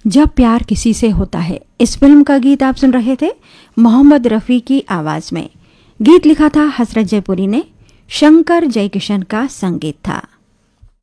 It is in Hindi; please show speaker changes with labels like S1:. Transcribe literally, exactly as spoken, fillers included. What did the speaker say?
S1: जब प्यार किसी से होता है, इस फिल्म का गीत आप सुन रहे थे मोहम्मद रफ़ी की आवाज में। गीत लिखा था हसरत जयपुरी ने, शंकर जयकिशन का संगीत था।